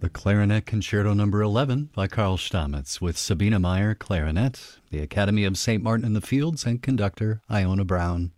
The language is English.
The Clarinet Concerto No. 11 by Carl Stamitz with Sabina Meyer, clarinet, the Academy of St. Martin in the Fields, and conductor Iona Brown.